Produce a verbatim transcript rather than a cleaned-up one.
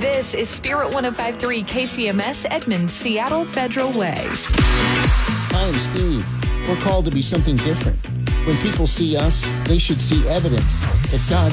This is Spirit one oh five point three K C M S Edmond, Seattle Federal Way. Hi, I'm Steve. We're called to be something different. When people see us, they should see evidence that God